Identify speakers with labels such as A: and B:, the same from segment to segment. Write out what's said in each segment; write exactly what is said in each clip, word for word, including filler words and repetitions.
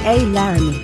A: Hey Laramie.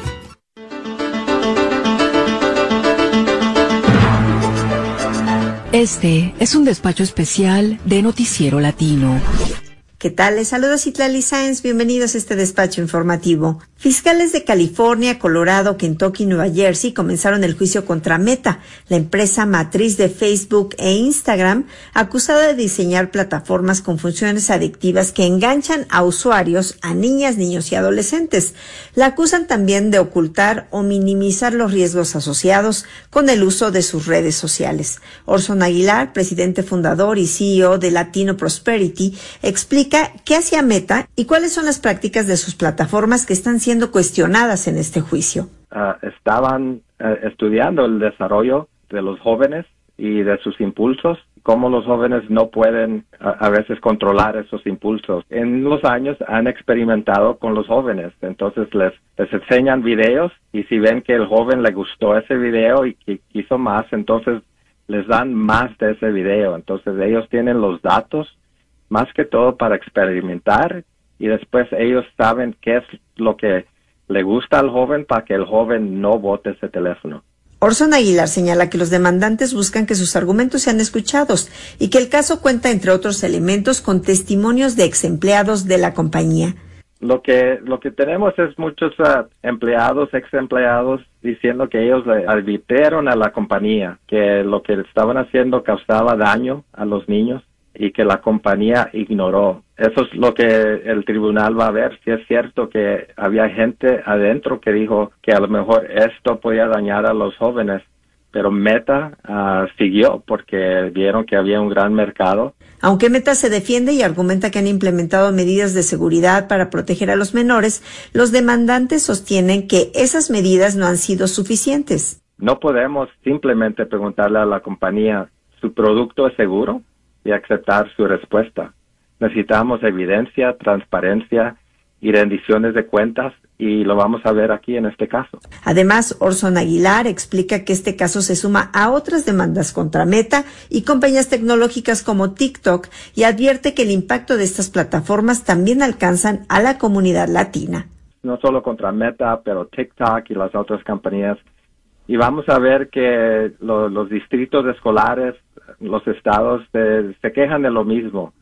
B: Este es un despacho especial de Noticiero Latino.
C: ¿Qué tal? Les saluda Citlali Sáenz. Bienvenidos a este despacho informativo. Fiscales de California, Colorado, Kentucky y Nueva Jersey comenzaron el juicio contra Meta, la empresa matriz de Facebook e Instagram, acusada de diseñar plataformas con funciones adictivas que enganchan a usuarios, a niñas, niños y adolescentes. La acusan también de ocultar o minimizar los riesgos asociados con el uso de sus redes sociales. Orson Aguilar, presidente fundador y C E O de Latino Prosperity, explica qué hacía Meta y cuáles son las prácticas de sus plataformas que están siendo cuestionadas en este juicio.
D: Uh, estaban uh, estudiando el desarrollo de los jóvenes y de sus impulsos, cómo los jóvenes no pueden uh, a veces controlar esos impulsos. En los años han experimentado con los jóvenes, entonces les, les enseñan videos y si ven que el joven le gustó ese video y que quiso más, entonces les dan más de ese video. Entonces ellos tienen los datos más que todo para experimentar y después ellos saben qué es lo que le gusta al joven para que el joven no bote ese teléfono.
C: Orson Aguilar señala que los demandantes buscan que sus argumentos sean escuchados y que el caso cuenta, entre otros elementos, con testimonios de ex empleados de la compañía.
D: Lo que lo que tenemos es muchos uh, empleados, ex empleados, diciendo que ellos le advirtieron a la compañía que lo que estaban haciendo causaba daño a los niños y que la compañía ignoró. Eso es lo que el tribunal va a ver, si es cierto que había gente adentro que dijo que a lo mejor esto podía dañar a los jóvenes, pero Meta uh, siguió porque vieron que había un gran mercado.
C: Aunque Meta se defiende y argumenta que han implementado medidas de seguridad para proteger a los menores, los demandantes sostienen que esas medidas no han sido suficientes.
D: No podemos simplemente preguntarle a la compañía, ¿su producto es seguro? Y aceptar su respuesta. Necesitamos evidencia, transparencia y rendiciones de cuentas y lo vamos a ver aquí en este caso.
C: Además, Orson Aguilar explica que este caso se suma a otras demandas contra Meta y compañías tecnológicas como TikTok y advierte que el impacto de estas plataformas también alcanzan a la comunidad latina.
D: No solo contra Meta, pero TikTok y las otras compañías. Y vamos a ver que lo, los distritos escolares, los estados de, se quejan de lo mismo,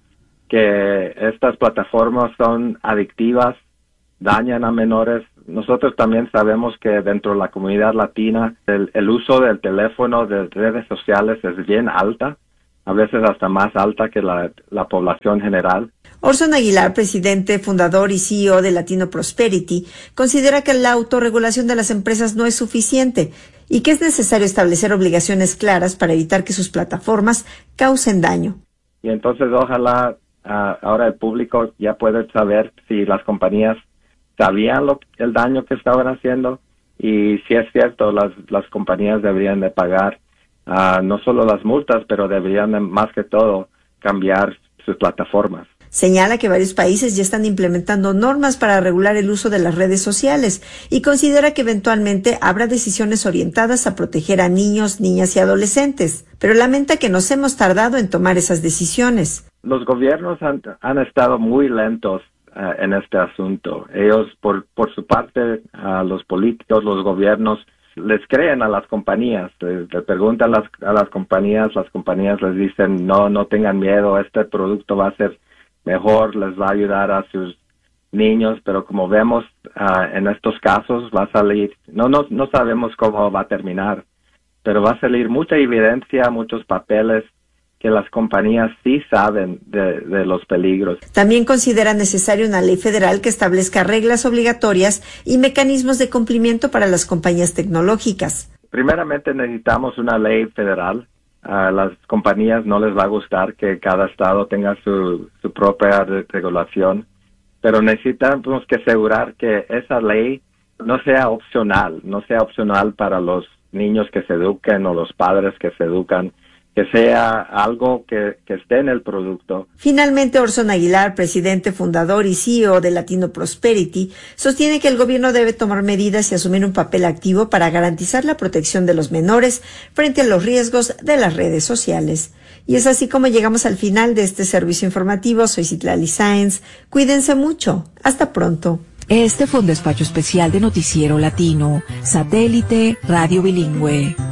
D: que estas plataformas son adictivas, dañan a menores. Nosotros también sabemos que dentro de la comunidad latina el, el uso del teléfono, de redes sociales es bien alta, a veces hasta más alta que la, la población general.
C: Orson Aguilar, presidente, fundador y C E O de Latino Prosperity, considera que la autorregulación de las empresas no es suficiente y que es necesario establecer obligaciones claras para evitar que sus plataformas causen daño.
D: Y entonces ojalá uh, ahora el público ya puede saber si las compañías sabían lo, el daño que estaban haciendo y si es cierto, las, las compañías deberían de pagar uh, no solo las multas, pero deberían de, más que todo cambiar sus plataformas.
C: Señala que varios países ya están implementando normas para regular el uso de las redes sociales y considera que eventualmente habrá decisiones orientadas a proteger a niños, niñas y adolescentes, pero lamenta que nos hemos tardado en tomar esas decisiones.
D: Los gobiernos han, han estado muy lentos uh, en este asunto. Ellos, por, por su parte, uh, los políticos, los gobiernos, les creen a las compañías, les, les preguntan a las, a las compañías, las compañías les dicen, no, no tengan miedo, este producto va a ser mejor, les va a ayudar a sus niños, pero como vemos uh, en estos casos va a salir, no, no, no sabemos cómo va a terminar, pero va a salir mucha evidencia, muchos papeles que las compañías sí saben de, de los peligros.
C: También considera necesaria una ley federal que establezca reglas obligatorias y mecanismos de cumplimiento para las compañías tecnológicas.
D: Primeramente necesitamos una ley federal. A las compañías no les va a gustar que cada estado tenga su, su propia re- regulación, pero necesitamos que asegurar que esa ley no sea opcional, no sea opcional para los niños que se eduquen o los padres que se educan, que sea algo que, que esté en el producto.
C: Finalmente, Orson Aguilar, presidente, fundador y C E O de Latino Prosperity, sostiene que el gobierno debe tomar medidas y asumir un papel activo para garantizar la protección de los menores frente a los riesgos de las redes sociales. Y es así como llegamos al final de este servicio informativo. Soy Citlali Sáenz. Cuídense mucho. Hasta pronto.
B: Este fue un despacho especial de Noticiero Latino, Satélite Radio Bilingüe.